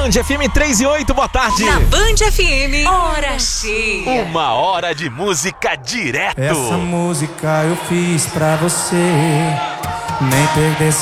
Band FM 3 e 8, boa tarde. Na Band FM, hora cheia. 1 hora de música direto. Essa música eu fiz pra você, nem perdesse